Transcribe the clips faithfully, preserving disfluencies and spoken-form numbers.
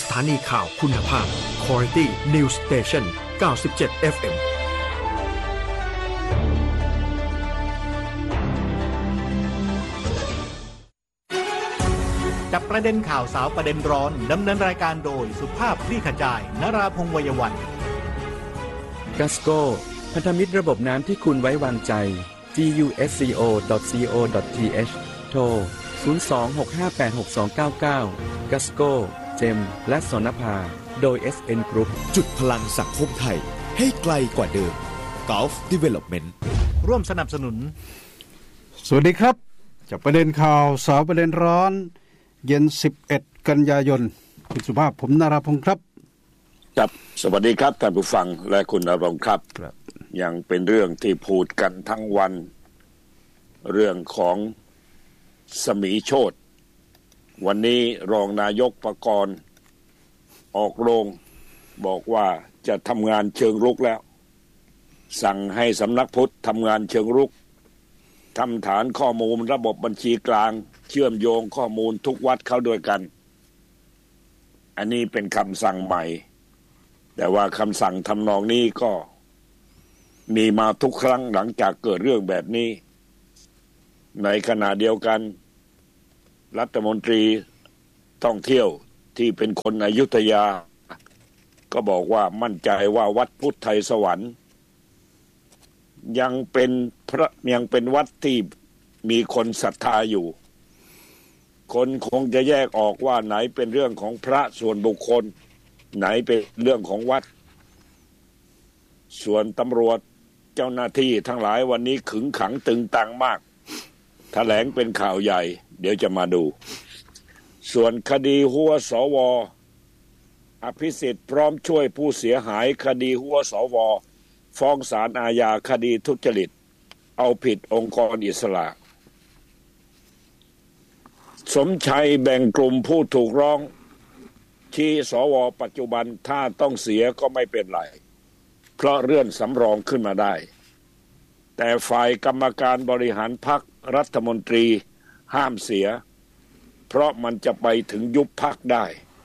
ถานีข่าวคุณภาพ Quality News Station เก้าสิบเจ็ด เอฟ เอ็มจับประเด็นข่าวสาวประเด็นร้อนดำเนินรายการโดยสุภาพคลี่ขจายนราพงษ์ วัยวันกัสโก้พันธมิตรระบบน้ำที่คุณไว้วางใจ จี ยู เอส ซี โอ ดอท ซี โอ ดอท ที เอช โทร ศูนย์ สอง หก ห้า แปด หก สอง เก้า เก้า กัสโก้เจมและสนภาโดย เอส เอ็น Group จุดพลังสังคมไทยให้ไกลกว่าเดิม Gulf Development ร่วมสนับสนุนสวัสดีครับจากประเด็นข่าวสาวประเด็นร้อนเย็นสิบเอ็ดกันยายนคุณสุภาพผมนราพงษ์ครับครับสวัสดีครับท่านผู้ฟังและคุณนรงค์ครับยังเป็นเรื่องที่พูดกันทั้งวันเรื่องของสมีโชติวันนี้รองนายกปกรณ์ออกโรงบอกว่าจะทำงานเชิงรุกแล้วสั่งให้สำนักพุทธทำงานเชิงรุกทำฐานข้อมูลระบบบัญชีกลางเชื่อมโยงข้อมูลทุกวัดเข้าด้วยกันอันนี้เป็นคำสั่งใหม่แต่ว่าคำสั่งทำนองนี้ก็มีมาทุกครั้งหลังจากเกิดเรื่องแบบนี้ในขณะเดียวกันรัฐมนตรีท่องเที่ยวที่เป็นคนอยุธยาก็บอกว่ามั่นใจว่าวัดพุทธไทยสวรรค์ยังเป็นพระยังเป็นวัดที่มีคนศรัทธาอยู่คนคงจะแยกออกว่าไหนเป็นเรื่องของพระส่วนบุคคลไหนเป็นเรื่องของวัดส่วนตำรวจเจ้าหน้าที่ทั้งหลายวันนี้ขึงขังตึงตังมากแถลงเป็นข่าวใหญ่เดี๋ยวจะมาดูส่วนคดีหัวสวอภิสิทธิ์พร้อมช่วยผู้เสียหายคดีหัวสวฟ้องศาลอาญาคดีทุจริตเอาผิดองค์กรอิสระสมชัยแบ่งกลุ่มผู้ถูกร้องชี้สวปัจจุบันถ้าต้องเสียก็ไม่เป็นไรเพราะเลื่อนสำรองขึ้นมาได้แต่ฝ่ายกรรมการบริหารพรรครัฐมนตรีห้ามเสียเพราะมันจะไปถึงยุบพรรคได้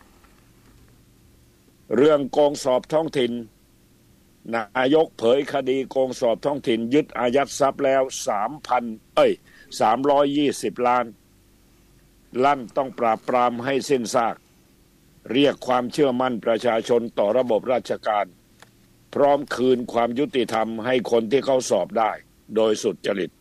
เรื่องโกงสอบท้องถิ่นนายกเผยคดีโกงสอบท้องถิ่นยึดอายัดทรัพย์แล้ว สามพัน เอ้ยสามร้อยยี่สิบล้านลั่นต้องปราบปรามให้สิ้นซากเรียกความเชื่อมั่นประชาชนต่อระบบราชการพร้อมคืนความยุติธรรมให้คนที่เขาสอบได้โดยสุจริต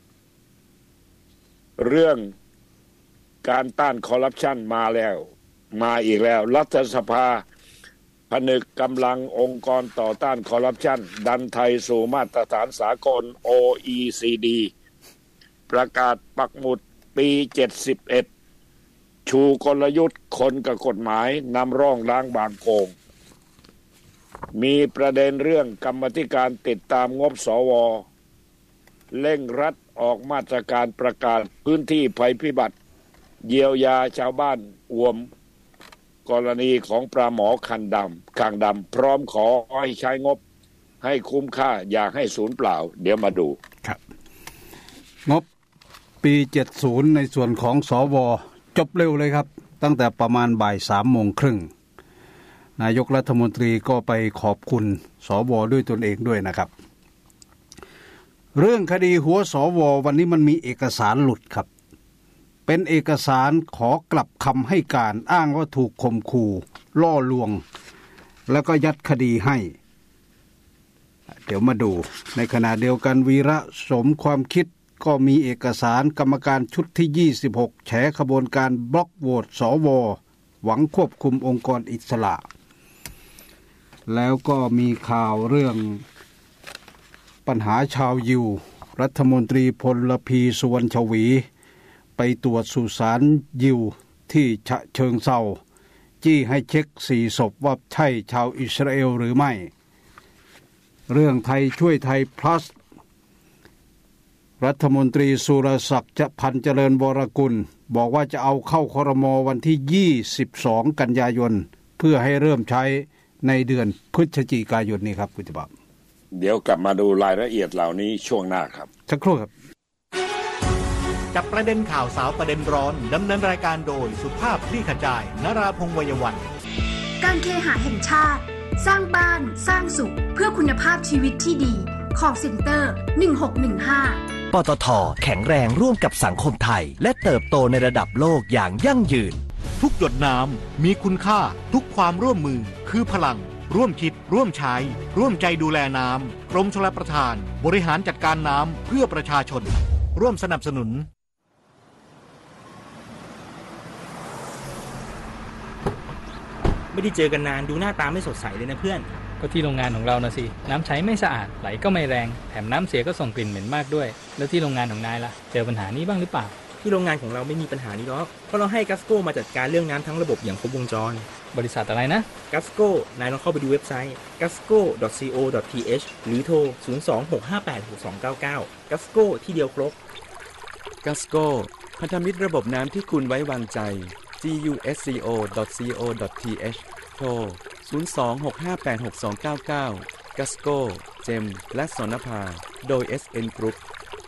เรื่องการต้านคอร์รัปชันมาแล้วมาอีกแล้วรัฐสภาผนึกกำลังองค์กรต่อต้านคอร์รัปชันดันไทยสู่มาตรฐานสากล โอ อี ซี ดี ประกาศปักหมุดปีเจ็ดสิบเอ็ดชูกลยุทธ์คนกับกฎหมายนำร่องล้างบางโกงมีประเด็นเรื่องกรรมธิการติดตามงบสวเร่งรัดออกมาตรการประกาศพื้นที่ภัยพิบัติเยียวยาชาวบ้านอวมกรณีของปลาหมอคันดำคางดำพร้อมขอให้ใช้งบให้คุ้มค่าอย่าให้สูญเปล่าเดี๋ยวมาดูครับงบปีเจ็ดสิบในส่วนของสวจบเร็วเลยครับตั้งแต่ประมาณบ่ายสามโมงครึ่งนายกรัฐมนตรีก็ไปขอบคุณสวด้วยตนเองด้วยนะครับเรื่องคดีหัวสววันนี้มันมีเอกสารหลุดครับเป็นเอกสารขอกลับคำให้การอ้างว่าถูกข่มขู่ล่อลวงแล้วก็ยัดคดีให้เดี๋ยวมาดูในขณะเดียวกันวีระสมความคิดก็มีเอกสารกรรมการชุดที่ยี่สิบหกแฉขบวนการบล็อกโหวตสวหวังควบคุมองค์กรอิสระแล้วก็มีข่าวเรื่องปัญหาชาวยิวรัฐมนตรีพลพีสุวรรณชวีไปตรวจสุสานยิวที่ฉะเชิงเทราจี้ให้เช็คสี่ศพว่าใช่ชาวอิสราเอลหรือไม่เรื่องไทยช่วยไทย plus รัฐมนตรีสุรศักดิ์พันธ์เจริญวรกุลบอกว่าจะเอาเข้าครม.วันที่ยี่สิบสองกันยายนเพื่อให้เริ่มใช้ในเดือนพฤศจิกายนนี้ครับคุณจิบะเดี๋ยวกลับมาดูรายละเอียดเหล่านี้ช่วงหน้าครับสักครู่ครับจับประเด็นข่าวสาวประเด็นร้อนดำเนินรายการโดยสุภาพคลี่ขจายนราพงษ์ วัยวันการเคหะแห่งชาติสร้างบ้านสร้างสุขเพื่อคุณภาพชีวิตที่ดี Call Center หนึ่งหกหนึ่งห้าปตท.แข็งแรงร่วมกับสังคมไทยและเติบโตในระดับโลกอย่างยั่งยืนทุกหยดน้ำมีคุณค่าทุกความร่วมมือคือพลังร่วมคิดร่วมใช้ร่วมใจดูแลน้ำกรมชลประทานบริหารจัดการน้ำเพื่อประชาชนร่วมสนับสนุนไม่ได้เจอกันนานดูหน้าตาไม่สดใสเลยนะเพื่อนก็ที่โรงงานของเรานะสิน้ำใช้ไม่สะอาดไหลก็ไม่แรงแถมน้ำเสียก็ส่งกลิ่นเหม็นมากด้วยแล้วที่โรงงานของนายล่ะเจอปัญหานี้บ้างหรือเปล่าที่โรงงานของเราไม่มีปัญหานี้หรอกเพราะเราให้กัสโก้มาจัดการเรื่องน้ำทั้งระบบอย่างครบวงจรบริษัทอะไรนะกัสโก้นายลองเข้าไปดูเว็บไซต์ กัสโก้ ดอท ซี โอ ดอท ที เอช หรือโทรศูนย์ สอง หก ห้า แปด หก สอง เก้า เก้า กัสโก้ที่เดียวครบกัสโก้พันธมิตรระบบน้ำที่คุณไว้วางใจ จี ยู เอส ซี โอ ดอท ซี โอ ดอท ที เอช โทรศูนย์ สอง หก ห้า แปด หก สอง เก้า เก้า กัสโก้เจมและสนภาโดย เอส เอ็น Group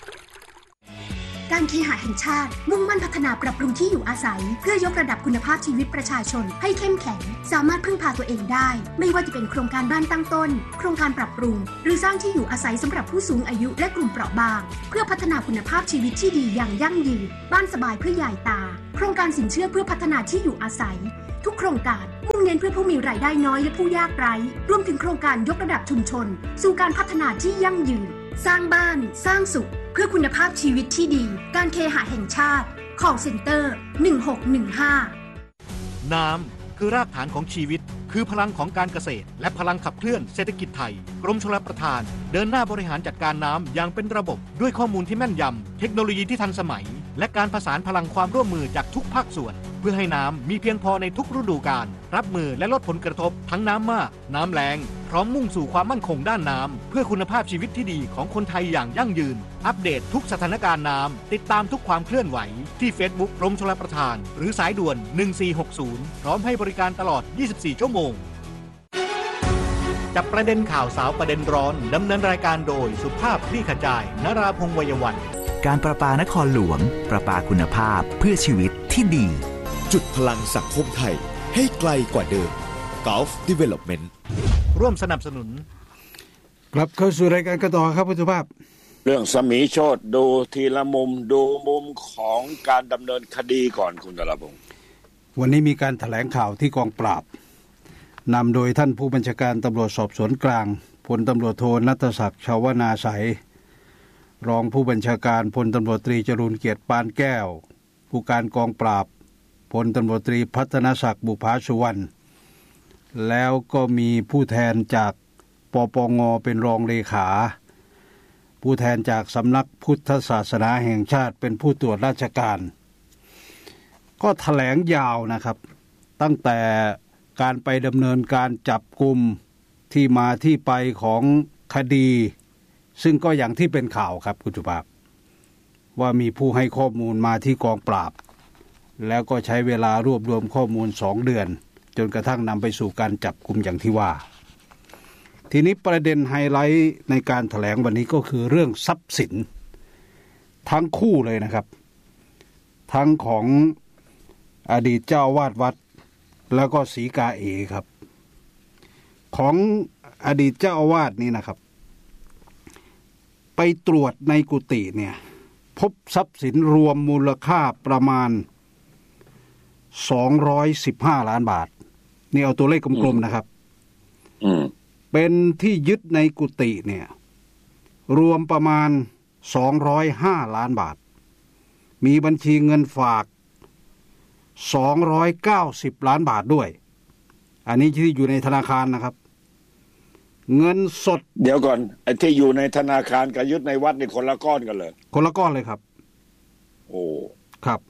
การเคหะแห่งชาติมุ่งมั่นพัฒนาปรับปรุงที่อยู่อาศัยเพื่อยกระดับคุณภาพชีวิตประชาชนให้เข้มแข็งสามารถพึ่งพาตัวเองได้ไม่ว่าจะเป็นโครงการบ้านตั้งต้นโครงการปรับปรุงหรือสร้างที่อยู่อาศัยสำหรับผู้สูงอายุและกลุ่มเปราะบางเพื่อพัฒนาคุณภาพชีวิตที่ดีอย่างยั่งยืนบ้านสบายเพื่อยายตาโครงการสินเชื่อเพื่อพัฒนาที่อยู่อาศัยทุกโครงการมุ่งเน้นเพื่อผู้มีรายได้น้อยและผู้ยากไร้รวมถึงโครงการยกระดับชุมชนสู่การพัฒนาที่ยั่งยืนสร้างบ้านสร้างสุขเพื่อคุณภาพชีวิตที่ดีการเคหะแห่งชาติ Call Center หนึ่งหกหนึ่งห้าน้ำคือรากฐานของชีวิตคือพลังของการเกษตรและพลังขับเคลื่อนเศรษฐกิจไทยกรมชลประทานเดินหน้าบริหารจัดการน้ำอย่างเป็นระบบด้วยข้อมูลที่แม่นยำเทคโนโลยีที่ทันสมัยและการประสานพลังความร่วมมือจากทุกภาคส่วนเพื่อให้น้ำมีเพียงพอในทุกฤดูกาลรับมือและลดผลกระทบทั้งน้ำมากน้ำแล้งพร้อมมุ่งสู่ความมั่นคงด้านน้ำเพื่อคุณภาพชีวิตที่ดีของคนไทยอย่างยั่งยืนอัปเดตทุกสถานการณ์น้ำติดตามทุกความเคลื่อนไหวที่ Facebook กรมชลประทานหรือสายด่วนหนึ่งสี่หกศูนย์พร้อมให้บริการตลอดยี่สิบสี่ชั่วโมงจับประเด็นข่าวสาวประเด็นร้อนดำเนินรายการโดยสุภาพคลี่ขจายนราพงษ์วัยวันการประปานครหลวงประปาคุณภาพเพื่อชีวิตที่ดีจุดพลังสังคมไทยให้ไกลกว่าเดิม Gulf Development ร่วมสนับสนุนกลับเข้าสู่รายการกันต่อครับคุณสุภาพเรื่องสมีโชติดูทีละมุมดูมุมของการดำเนินคดีก่อนคุณกระพงศ์วันนี้มีการแถลงข่าวที่กองปราบนำโดยท่านผู้บัญชาการตำรวจสอบสวนกลางพลตำรวจโทณัฐศักดิ์ชวนาไสยรองผู้บัญชาการพลตำรวจตรีจรูญเกียรติปานแก้วผู้การกองปราบพลตำรวจตรีพัฒนศักดิ์บุภาสุวรรณแล้วก็มีผู้แทนจากปปงเป็นรองเลขาผู้แทนจากสำนักพุทธศาสนาแห่งชาติเป็นผู้ตรวจราชการก็แถลงยาวนะครับตั้งแต่การไปดำเนินการจับกุมที่มาที่ไปของคดีซึ่งก็อย่างที่เป็นข่าวครับคุณสุภาพว่ามีผู้ให้ข้อมูลมาที่กองปราบแล้วก็ใช้เวลารวบรวมข้อมูลสองเดือนจนกระทั่งนำไปสู่การจับกุมอย่างที่ว่าทีนี้ประเด็นไฮไลท์ในการแถลงวันนี้ก็คือเรื่องทรัพย์สินทั้งคู่เลยนะครับทั้งของอดีตเจ้าวาดวัดแล้วก็ศรีกาเอครับของอดีตเจ้าอาวาสนี่นะครับไปตรวจในกุฏิเนี่ยพบทรัพย์สินรวมมูลค่าประมาณสองร้อยสิบห้าล้านบาทนี่เอาตัวเลขกลมๆนะครับเป็นที่ยึดในกุฏิเนี่ยรวมประมาณสองร้อยห้าล้านบาทมีบัญชีเงินฝากสองร้อยเก้าสิบล้านบาทด้วยอันนี้ที่อยู่ในธนาคารนะครับเงินสดเดี๋ยวก่อนไอ้ที่อยู่ในธนาคารกับยึดในวัดนี่คนละก้อนกันเลยคนละก้อนเลยครับโอ้ครับ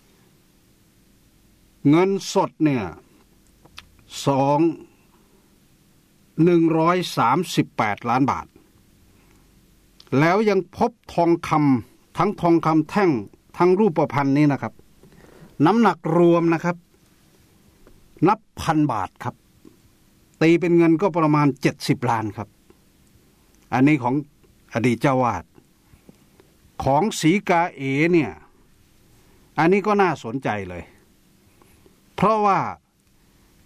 เงินสดเนี่ยสองหนึ่งร้อยสามสิบแปดล้านบาทแล้วยังพบทองคำทั้งทองคำแท่งทั้งรูปพรรณนี้นะครับน้ำหนักรวมนะครับนับพันบาทครับตีเป็นเงินก็ประมาณเจ็ดสิบล้านครับอันนี้ของอดีตเจ้าวาดของศรีกาเอเนี่ยอันนี้ก็น่าสนใจเลยเพราะว่า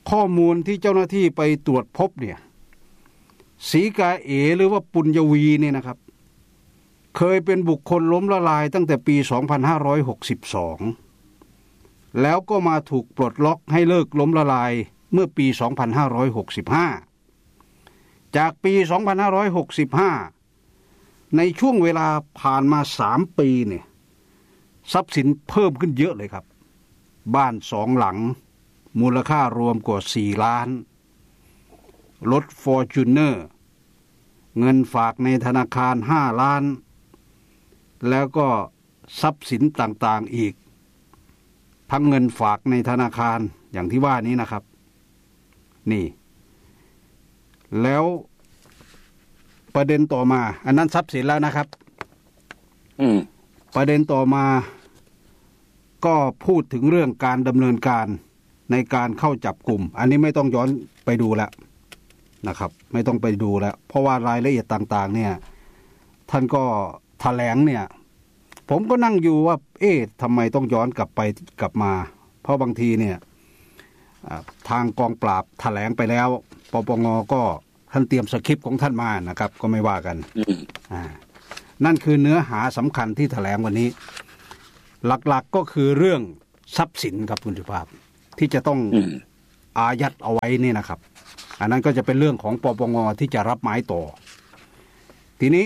ข้อมูลที่เจ้าหน้าที่ไปตรวจพบเนี่ยศรีกาเอหรือว่าปุญญวีเนี่ยนะครับเคยเป็นบุคคลล้มละลายตั้งแต่ปีสองพันห้าร้อยหกสิบสองแล้วก็มาถูกปลดล็อกให้เลิกล้มละลายเมื่อปีสองพันห้าร้อยหกสิบห้าจากปีสองพันห้าร้อยหกสิบห้าในช่วงเวลาผ่านมาสามปีเนี่ยทรัพย์สินเพิ่มขึ้นเยอะเลยครับบ้านสองหลังมูลค่ารวมกว่าสี่ล้านรถ Fortuner เงินฝากในธนาคารห้าล้านแล้วก็ทรัพย์สินต่างๆอีกทั้งเงินฝากในธนาคารอย่างที่ว่านี้นะครับนี่แล้วประเด็นต่อมาอันนั้นทรัพย์สินแล้วนะครับอืมประเด็นต่อมาก็พูดถึงเรื่องการดำเนินการในการเข้าจับกลุ่มอันนี้ไม่ต้องย้อนไปดูแล้วนะครับไม่ต้องไปดูแล้วเพราะว่ารายละเอียดต่างๆเนี่ยท่านก็แถลงเนี่ยผมก็นั่งอยู่ว่าเอ๊ะทำไมต้องย้อนกลับไปกลับมาเพราะบางทีเนี่ยทางกองปราบแถลงไปแล้วปปงก็ท่านเตรียมสคริปต์ของท่านมานะครับก็ไม่ว่ากันอ่านั่นคือเนื้อหาสำคัญที่แถลงวันนี้หลักๆก็คือเรื่องทรัพย์สินครับคุณสุภาพที่จะต้องอายัดเอาไว้นี่นะครับอันนั้นก็จะเป็นเรื่องของปปงที่จะรับไม้ต่อทีนี้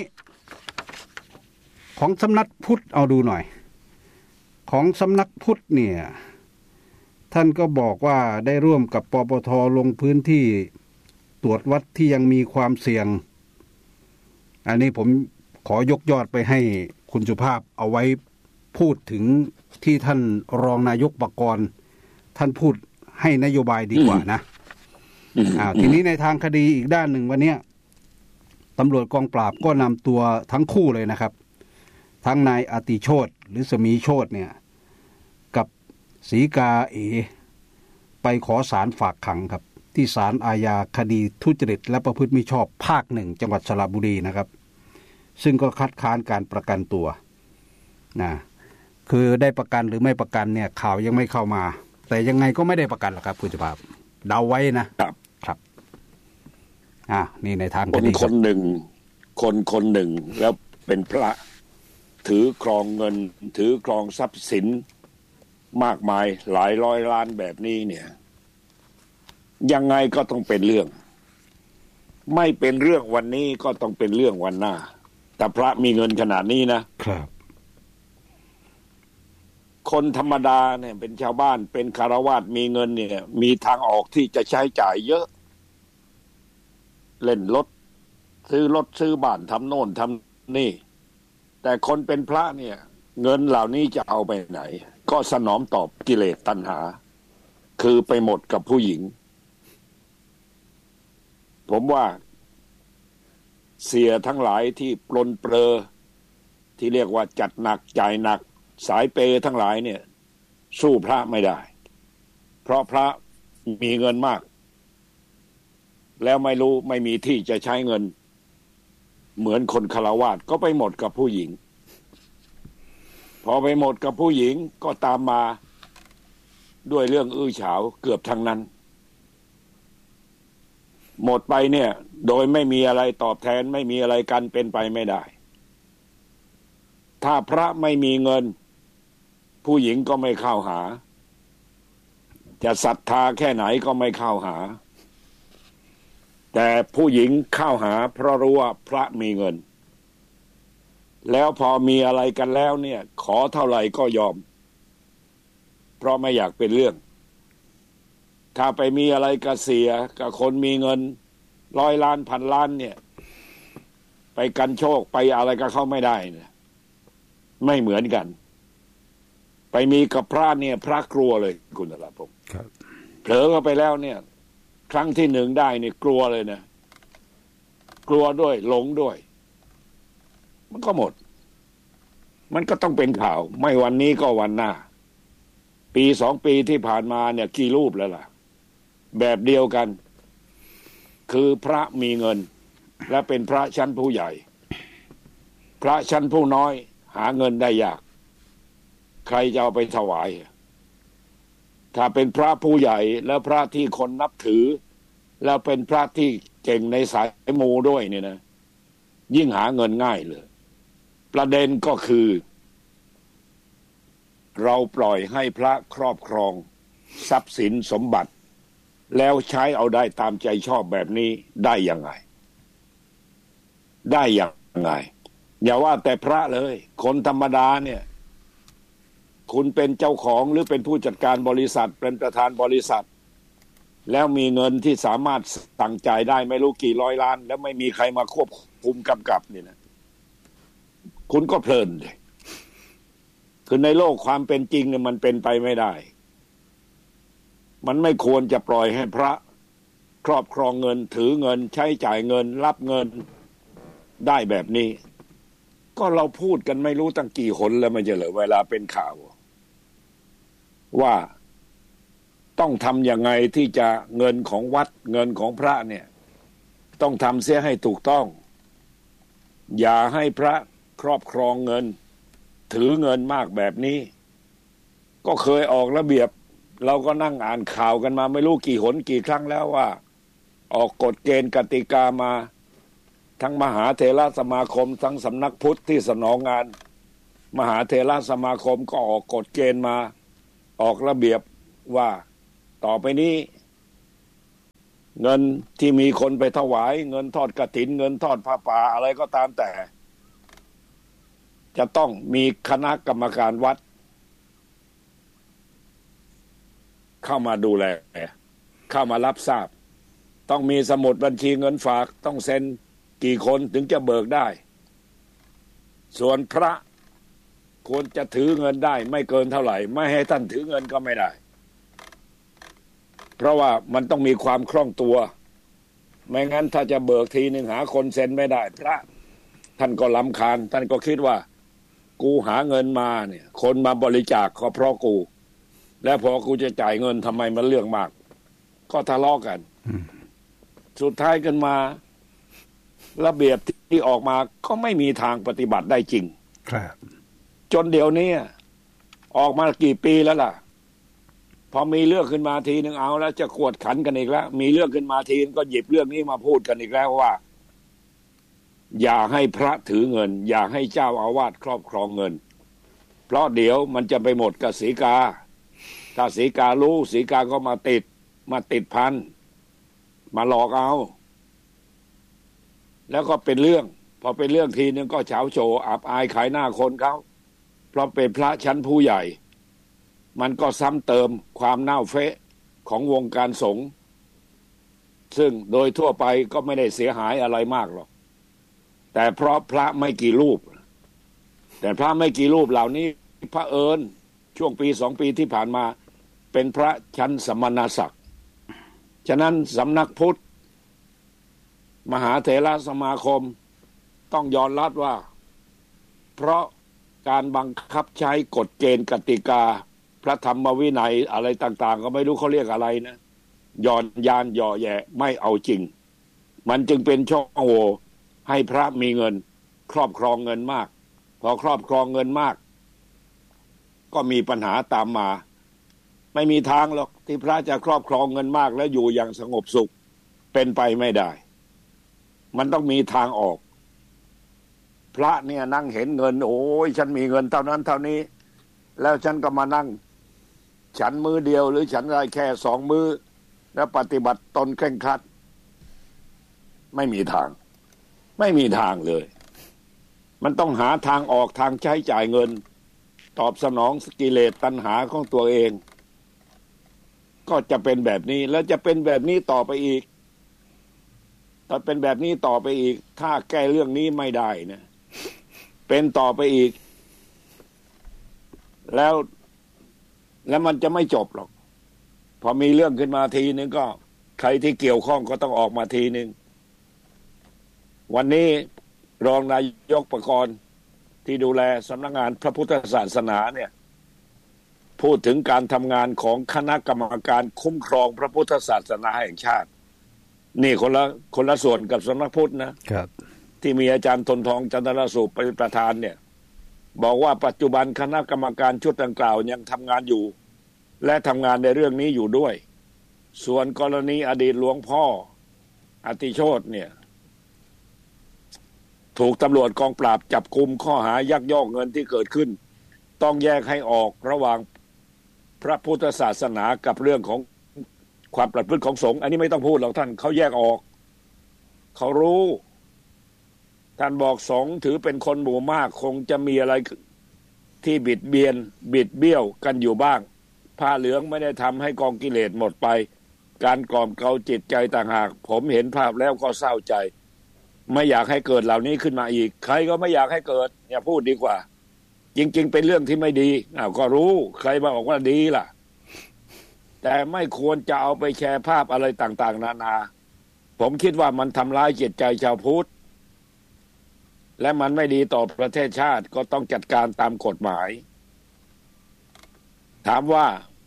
ของสำนักพุทธเอาดูหน่อยของสำนักพุทธเนี่ยท่านก็บอกว่าได้ร่วมกับปปทลงพื้นที่ตรวจวัดที่ยังมีความเสี่ยงอันนี้ผมขอยกยอดไปให้คุณสุภาพเอาไว้พูดถึงที่ท่านรองนายกปกรณ์ท่านพูดให้นโยบายดีกว่านะอ่าทีนี้ในทางคดีอีกด้านหนึ่งวันนี้ตำรวจกองปราบก็นำตัวทั้งคู่เลยนะครับทั้งนายอติโชติหรือสมีโชติเนี่ยกับศรีกาเอไปขอศาลฝากขังครับที่ศาลอาญาคดีทุจริตและประพฤติมิชอบภาคหนึ่งจังหวัดสระบุรีนะครับซึ่งก็คัดค้านการประกันตัวนะคือได้ประกันหรือไม่ประกันเนี่ยข่าวยังไม่เข้ามาแต่ยังไงก็ไม่ได้ประกันหรอกครับคุณสุภาพเดาไว้นะครับครับอ่านี่ในทางคดีคนคนหนึ่งคนคนหนึ่งแล้วเป็นพระถือครองเงินถือครองทรัพย์สินมากมายหลายร้อยล้านแบบนี้เนี่ยยังไงก็ต้องเป็นเรื่องไม่เป็นเรื่องวันนี้ก็ต้องเป็นเรื่องวันหน้าแต่พระมีเงินขนาดนี้นะครับคนธรรมดาเนี่ยเป็นชาวบ้านเป็นคฤหัสถ์มีเงินเนี่ยมีทางออกที่จะใช้จ่ายเยอะเล่นรถซื้อรถซื้อบ้านทำโน่นทำนี่แต่คนเป็นพระเนี่ยเงินเหล่านี้จะเอาไปไหนก็สนองตอบกิเลสตัณหาคือไปหมดกับผู้หญิงผมว่าเสียทั้งหลายที่ปลนเปลือที่เรียกว่าจัดหนักจ่ายหนักสายเปย์ทั้งหลายเนี่ยสู้พระไม่ได้เพราะพระมีเงินมากแล้วไม่รู้ไม่มีที่จะใช้เงินเหมือนคนฆราวาสก็ไปหมดกับผู้หญิงพอไปหมดกับผู้หญิงก็ตามมาด้วยเรื่องอื้อฉาวเกือบทั้งนั้นหมดไปเนี่ยโดยไม่มีอะไรตอบแทนไม่มีอะไรกันเป็นไปไม่ได้ถ้าพระไม่มีเงินผู้หญิงก็ไม่เข้าหาจะศรัทธาแค่ไหนก็ไม่เข้าหาแต่ผู้หญิงเข้าหาเพราะรู้ว่าพระมีเงินแล้วพอมีอะไรกันแล้วเนี่ยขอเท่าไหร่ก็ยอมเพราะไม่อยากเป็นเรื่องถ้าไปมีอะไรกับเสียกับคนมีเงินร้อยล้านพันล้านเนี่ยไปกันโชคไปอะไรกับเขาไม่ได้เนี่ยไม่เหมือนกันไปมีกับพระเนี่ยพระกลัวเลยคุณธราพงศ์ครับเผลอเข้าไปแล้วเนี่ยครั้งที่หนึ่งได้เนี่ยกลัวเลยนะกลัวด้วยหลงด้วยมันก็หมดมันก็ต้องเป็นข่าวไม่วันนี้ก็วันหน้าปีสองปีที่ผ่านมาเนี่ยกี่รูปแล้วล่ะแบบเดียวกันคือพระมีเงินและเป็นพระชั้นผู้ใหญ่พระชั้นผู้น้อยหาเงินได้ยากใครจะเอาไปถวายถ้าเป็นพระผู้ใหญ่แล้วพระที่คนนับถือแล้วเป็นพระที่เก่งในสายมูด้วยเนี่ยนะยิ่งหาเงินง่ายเลยประเด็นก็คือเราปล่อยให้พระครอบครองทรัพย์สินสมบัติแล้วใช้เอาได้ตามใจชอบแบบนี้ได้ยังไงได้ยังไงอย่าว่าแต่พระเลยคนธรรมดาเนี่ยคุณเป็นเจ้าของหรือเป็นผู้จัดการบริษัทเป็นประธานบริษัทแล้วมีเงินที่สามารถสั่งจ่ายได้ไม่รู้กี่ร้อยล้านแล้วไม่มีใครมาควบคุมกำกับนี่นะคุณก็เพลินเลยคือในโลกความเป็นจริงเนี่ยมันเป็นไปไม่ได้มันไม่ควรจะปล่อยให้พระครอบครองเงินถือเงินใช้จ่ายเงินรับเงินได้แบบนี้ก็เราพูดกันไม่รู้ตั้งกี่หนแล้วมันจะเหลือเวลาเป็นข่าวว่าต้องทำยังไงที่จะเงินของวัดเงินของพระเนี่ยต้องทำเสียให้ถูกต้องอย่าให้พระครอบครองเงินถือเงินมากแบบนี้ก็เคยออกระเบียบเราก็นั่งอ่านข่าวกันมาไม่รู้กี่หนกี่ครั้งแล้วว่าออกกฎเกณฑ์กติกามาทั้งมหาเถรสมาคมทั้งสำนักพุทธที่สนองงานมหาเถรสมาคมก็ออกกฎเกณฑ์มาออกระเบียบว่าต่อไปนี้เงินที่มีคนไปถวายเงินทอดกฐินเงินทอดผ้าป่าอะไรก็ตามแต่จะต้องมีคณะกรรมการวัดเข้ามาดูแลเข้ามารับทราบต้องมีสมุดบัญชีเงินฝากต้องเซ็นกี่คนถึงจะเบิกได้ส่วนพระควรจะถือเงินได้ไม่เกินเท่าไหร่ไม่ให้ท่านถือเงินก็ไม่ได้เพราะว่ามันต้องมีความคล่องตัวไม่งั้นถ้าจะเบิกทีหนึ่งหาคนเซ็นไม่ได้พระท่านก็รำคาญท่านก็คิดว่ากูหาเงินมาเนี่ยคนมาบริจาคก็เพราะกูแล้วพอกูจะจ่ายเงินทำไมมันเรื่องมากก็ทะเลาะกันสุดท้ายกันมาระเบียบที่ออกมาก็ไม่มีทางปฏิบัติได้จริงครับจนเดี๋ยวนี้ออกมากี่ปีแล้วล่ะพอมีเรื่องขึ้นมาทีนึงเอาแล้วจะกวดขันกันอีกแล้วมีเรื่องขึ้นมาทีนึงก็หยิบเรื่องนี้มาพูดกันอีกแล้วว่าอย่าให้พระถือเงินอย่าให้เจ้าอาวาสครอบครองเงินเพราะเดี๋ยวมันจะไปหมดกับศรีกาถ้าศรีการู้ศรีกาก็มาติดมาติดพันมาหลอกเอาแล้วก็เป็นเรื่องพอเป็นเรื่องทีนึงก็เฉาโฉอับอายขายหน้าคนเขาเพราะเป็นพระชั้นผู้ใหญ่มันก็ซ้ำเติมความเน่าเฟะของวงการสงฆ์ซึ่งโดยทั่วไปก็ไม่ได้เสียหายอะไรมากหรอกแต่เพราะพระไม่กี่รูปแต่พระไม่กี่รูปเหล่านี้พระเอิญช่วงปีสองปีที่ผ่านมาเป็นพระชั้นสมณศักดิ์ฉะนั้นสำนักพุทธมหาเถรสมาคมต้องยอมรับว่าเพราะการบังคับใช้กฎเกณฑ์กติกาพระธรรมวินัยอะไรต่างๆก็ไม่รู้เขาเรียกอะไรนะย่อนยานย่อแย่ไม่เอาจริงมันจึงเป็นช่องโหว่ให้พระมีเงินครอบครองเงินมากพอครอบครองเงินมากก็มีปัญหาตามมาไม่มีทางหรอกที่พระจะครอบครองเงินมากแล้วอยู่อย่างสงบสุขเป็นไปไม่ได้มันต้องมีทางออกพระเนี่ยนั่งเห็นเงินโอ้ยฉันมีเงินเท่านั้นเท่านี้แล้วฉันก็มานั่งฉันมือเดียวหรือฉันได้แค่สองมือแล้วปฏิบัติตนเคร่งครัดไม่มีทางไม่มีทางเลยมันต้องหาทางออกทางใช้จ่ายเงินตอบสนองกิเลสตัณหาของตัวเองก็จะเป็นแบบนี้แล้วจะเป็นแบบนี้ต่อไปอีกถ้าเป็นแบบนี้ต่อไปอีกถ้าแก้เรื่องนี้ไม่ได้นะเป็นต่อไปอีกแล้วแล้วมันจะไม่จบหรอกพอมีเรื่องขึ้นมาทีนึงก็ใครที่เกี่ยวข้องก็ต้องออกมาทีนึงวันนี้รองนายกประกรณ์ที่ดูแลสำนักงานพระพุทธศาสนาเนี่ยพูดถึงการทำงานของคณะกรรมการคุ้มครองพระพุทธศาสนาแห่งชาตินี่คนละคนละส่วนกับสำนักพุทธนะครับที่มีอาจารย์ทนทองจันทรสุเป็นประธานเนี่ยบอกว่าปัจจุบันคณะกรรมการชุดดังกล่าวยังทำงานอยู่และทำงานในเรื่องนี้อยู่ด้วยส่วนกรณีอดีตหลวงพ่ออติโชติเนี่ยถูกตำรวจกองปราบจับกุมข้อหายักยอกเงินที่เกิดขึ้นต้องแยกให้ออกระหว่างพระพุทธศาสนากับเรื่องของความประพฤติของสงฆ์อันนี้ไม่ต้องพูดหรอกท่านเขาแยกออกเขารู้ท่านบอกสงฆ์ถือเป็นคนหมู่มากคงจะมีอะไรที่บิดเบียนบิดเบี้ยวกันอยู่บ้างผ้าเหลืองไม่ได้ทำให้กองกิเลสหมดไปการกล่อมเกลาจิตใจต่างหากผมเห็นภาพแล้วก็เศร้าใจไม่อยากให้เกิดเหล่านี้ขึ้นมาอีกใครก็ไม่อยากให้เกิดอย่าพูดดีกว่าจริงๆเป็นเรื่องที่ไม่ดีอ้าวก็รู้ใครมาบอกว่าดีล่ะแต่ไม่ควรจะเอาไปแชร์ภาพอะไรต่างๆนานาผมคิดว่ามันทำร้ายจิตใจชาวพุทธและมันไม่ดีต่อประเทศชาติก็ต้องจัดการตามกฎหมายถามว่า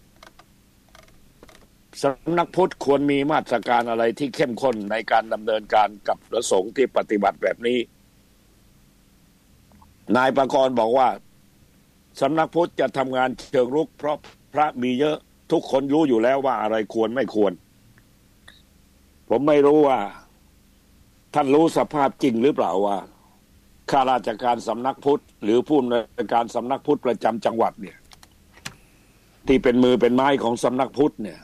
สำนักพุทธควรมีมาตรการอะไรที่เข้มข้นในการดำเนินการกับพระสงฆ์ที่ปฏิบัติแบบนี้นายประกรณ์บอกว่าสำนักพุทธจะทำงานเชิงรุกเพราะพระมีเยอะทุกคนรู้อยู่แล้วว่าอะไรควรไม่ควรผมไม่รู้ว่าท่านรู้สภาพจริงหรือเปล่าว่าข้าราชการสำนักพุทธหรือผู้อำนวยการสำนักพุทธประจำจังหวัดเนี่ยที่เป็นมือเป็นไม้ของสำนักพุทธเนี่ย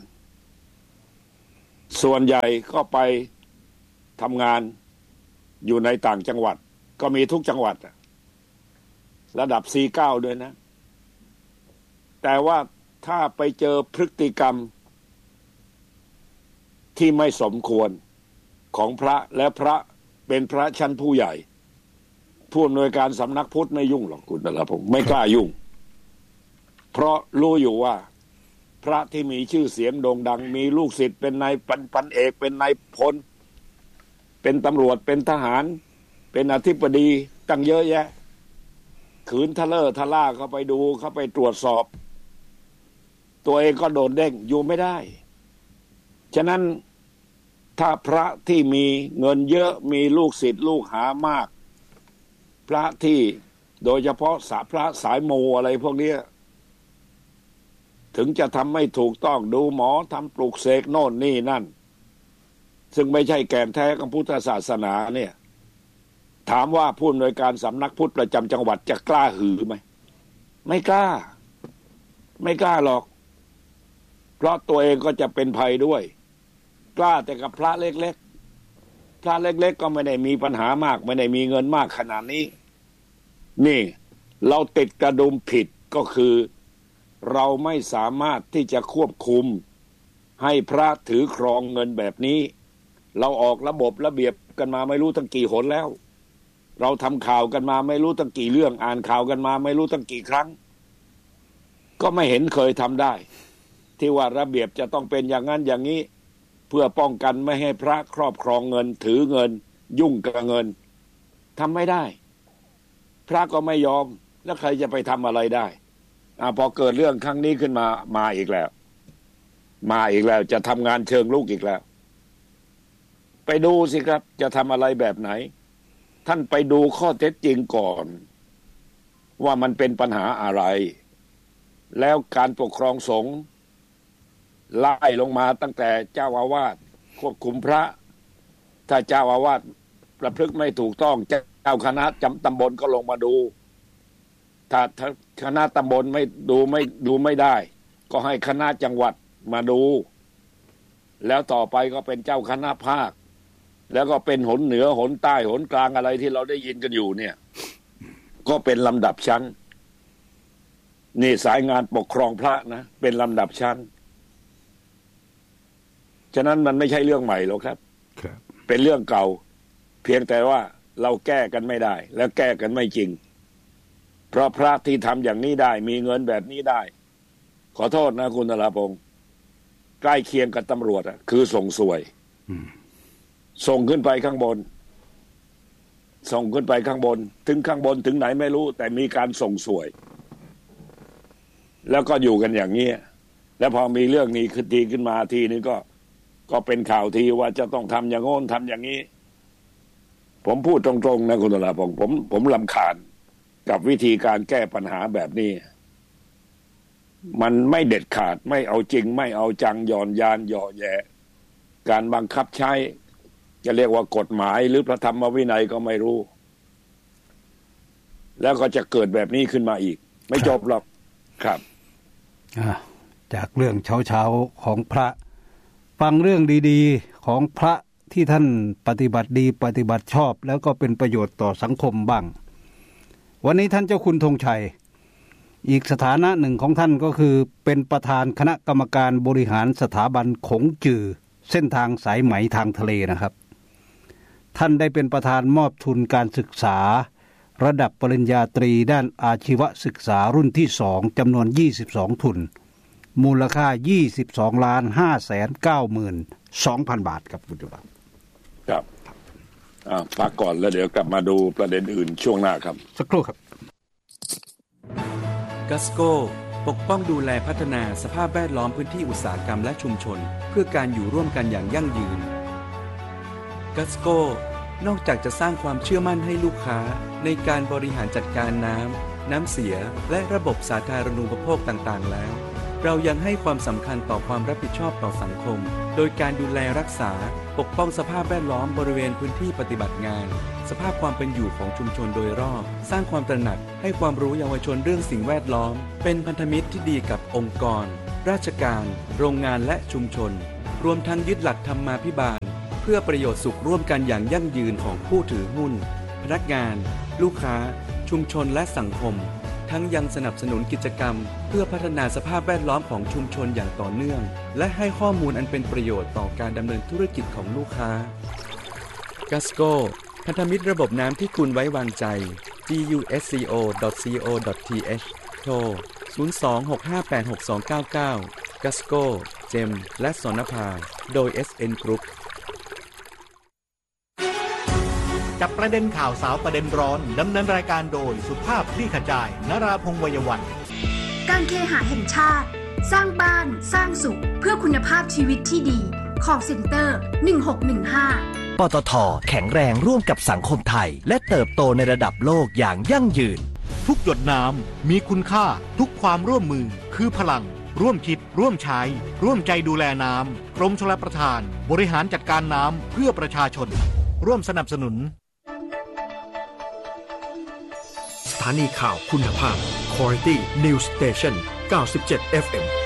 ส่วนใหญ่ก็ไปทำงานอยู่ในต่างจังหวัดก็มีทุกจังหวัดระดับ สี่เก้า ด้วยนะแต่ว่าถ้าไปเจอพฤติกรรมที่ไม่สมควรของพระและพระเป็นพระชั้นผู้ใหญ่ผู้อำนวยการสำนักพุทธไม่ยุ่งหรอกคุณนะผมไม่กล้ายุ่งเพราะรู้อยู่ว่าพระที่มีชื่อเสียงโด่งดังมีลูกศิษย์เป็นนายปันปันเอกเป็นนายพลเป็นตำรวจเป็นทหารเป็นอธิบดีตั้งเยอะแยะขืนทะเลอทะล่าเข้าไปดูเข้าไปตรวจสอบตัวเองก็โดนเด้งอยู่ไม่ได้ฉะนั้นถ้าพระที่มีเงินเยอะมีลูกศิษย์ลูกหามากพระที่โดยเฉพาะสาพระสายมูอะไรพวกนี้ถึงจะทำไม่ถูกต้องดูหมอทำปลุกเสกโน่นนี่นั่นซึ่งไม่ใช่แก่นแท้ของพุทธศาสนาเนี่ยถามว่าผู้อำนวยการสำนักพุทธประจำจังหวัดจะกล้าหือไหมไม่กล้าไม่กล้าหรอกเพราะตัวเองก็จะเป็นภัยด้วยกล้าแต่กับพระเล็กๆพระเล็กๆก็ไม่ได้มีปัญหามากไม่ได้มีเงินมากขนาดนี้นี่เราติดกระดุมผิดก็คือเราไม่สามารถที่จะควบคุมให้พระถือครองเงินแบบนี้เราออกระบบระเบียบกันมาไม่รู้ตั้งกี่หนแล้วเราทำข่าวกันมาไม่รู้ตั้งกี่เรื่องอ่านข่าวกันมาไม่รู้ตั้งกี่ครั้งก็ไม่เห็นเคยทำได้ที่ว่าระเบียบจะต้องเป็นอย่างนั้นอย่างนี้เพื่อป้องกันไม่ให้พระครอบครองเงินถือเงินยุ่งกับเงินทำไม่ได้พระก็ไม่ยอมแล้วใครจะไปทำอะไรได้อ่าพอเกิดเรื่องครั้งนี้ขึ้นมามาอีกแล้วมาอีกแล้วจะทำงานเชิงลุกอีกแล้วไปดูสิครับจะทำอะไรแบบไหนท่านไปดูข้อเท็จจริงก่อนว่ามันเป็นปัญหาอะไรแล้วการปกครองสงฆ์ไล่ลงมาตั้งแต่เจ้าอาวาสควบคุมพระถ้าเจ้าอาวาสประพฤติไม่ถูกต้องเจ้าคณะจำตำบลก็ลงมาดูถ้าคณะตำบลไม่ดูไม่ดูไม่ได้ก็ให้คณะจังหวัดมาดูแล้วต่อไปก็เป็นเจ้าคณะภาคแล้วก็เป็นหนเหนือหนใต้หนกลางอะไรที่เราได้ยินกันอยู่เนี่ยก็เป็นลำดับชั้นนี่สายงานปกครองพระนะเป็นลำดับชั้นฉะนั้นมันไม่ใช่เรื่องใหม่หรอกครับเป็นเรื่องเก่าเพียงแต่ว่าเราแก้กันไม่ได้แล้วแก้กันไม่จริงเพราะพระที่ทำอย่างนี้ได้มีเงินแบบนี้ได้ขอโทษนะคุณนราพงศ์ใกล้เคียงกับตำรวจอ่ะคือส่งสวยส่งขึ้นไปข้างบนส่งขึ้นไปข้างบนถึงข้างบนถึงไหนไม่รู้แต่มีการส่งสวยแล้วก็อยู่กันอย่างนี้แล้วพอมีเรื่องนี้ขึ้นทีขึ้นมาทีนี้ก็ก็เป็นข่าวทีว่าจะต้องทำอย่างโน้นทำอย่างนี้ผมพูดตรงๆนะคุณนราพงศ์ผมผมรำคาญกับวิธีการแก้ปัญหาแบบนี้มันไม่เด็ดขาดไม่เอาจริงไม่เอาจังหย่อนยานหย่อแย่การบังคับใช้จะเรียกว่ากฎหมายหรือพระธรรมวินัยก็ไม่รู้แล้วก็จะเกิดแบบนี้ขึ้นมาอีกไม่จบหรอกครับจากเรื่องเช้าๆของพระฟังเรื่องดีๆของพระที่ท่านปฏิบัติดีปฏิบัติชอบแล้วก็เป็นประโยชน์ต่อสังคมบ้างวันนี้ท่านเจ้าคุณธงชัยอีกสถานะหนึ่งของท่านก็คือเป็นประธานคณะกรรมการบริหารสถาบันขงจือเส้นทางสายไหมทางทะเลนะครับท่านได้เป็นประธานมอบทุนการศึกษาระดับปริญญาตรีด้านอาชีวศึกษารุ่นที่สองจำนวนยี่สิบสองทุนมูลค่ายี่สิบสองล้านห้าแสนเก้าหมื่นสองพันบาทครับคุณผู้ชมครับอ่าพักก่อนแล้วเดี๋ยวกลับมาดูประเด็นอื่นช่วงหน้าครับสักครู่ครับกัสโก้ปกป้องดูแลพัฒนาสภาพแวดล้อมพื้นที่อุตสาหกรรมและชุมชนเพื่อการอยู่ร่วมกันอย่างยั่งยืนกัสโก้นอกจากจะสร้างความเชื่อมั่นให้ลูกค้าในการบริหารจัดการน้ำน้ำเสียและระบบสาธารณูปโภคต่างๆแล้วเรายังให้ความสำคัญต่อความรับผิดชอบต่อสังคมโดยการดูแลรักษาปกป้องสภาพแวดล้อมบริเวณพื้นที่ปฏิบัติงานสภาพความเป็นอยู่ของชุมชนโดยรอบสร้างความตระหนักให้ความรู้เยาวชนเรื่องสิ่งแวดล้อมเป็นพันธมิตรที่ดีกับองค์กรราชการโรงงานและชุมชนรวมทั้งยึดหลักธรรมาภิบาลเพื่อประโยชน์สุขร่วมกันอย่างยั่งยืนของผู้ถือหุ้นพนักงานลูกค้าชุมชนและสังคมทั้งยังสนับสนุนกิจกรรมเพื่อพัฒนาสภาพแวดล้อมของชุมชนอย่างต่อเนื่องและให้ข้อมูลอันเป็นประโยชน์ต่อการดำเนินธุรกิจของลูกค้ากัสโก้พันธมิตรระบบน้ำที่คุณไว้วางใจ จี ยู เอส ซี โอ ดอท ซี โอ ดอท ที เอช โทร ศูนย์ สอง หก ห้า แปด หก สอง เก้า เก้า กัสโก้ เจม และสนภาโดย เอส เอ็น Group จับประเด็นข่าวสาวประเด็นร้อนดำเนินรายการโดยสุภาพคลี่ขจายนราพงษ์วัยวันการเคหะแห่งชาติสร้างบ้านสร้างสุขเพื่อคุณภาพชีวิตที่ดี Call Center หนึ่งหกหนึ่งห้าปตท.แข็งแรงร่วมกับสังคมไทยและเติบโตในระดับโลกอย่างยั่งยืนทุกหยดน้ำมีคุณค่าทุกความร่วมมือคือพลังร่วมคิดร่วมใช้ร่วมใจดูแลน้ำกรมชลประทานบริหารจัดการน้ำเพื่อประชาชนร่วมสนับสนุนสถานีข่าวคุณภาพ Quality News Station เก้าสิบเจ็ด เอฟ เอ็ม